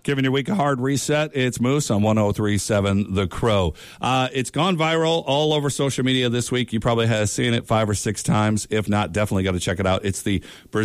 Giving your week a hard reset. It's Moose on 103.7 The Crow. It's gone viral all over social media this week. You probably have seen it 5 or 6 times. If not, definitely got to check it out. It's the